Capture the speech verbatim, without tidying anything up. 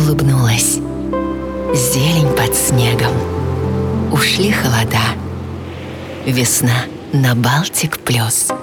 улыбнулась. Зелень под снегом. Ушли холода. Весна на Балтик плюс.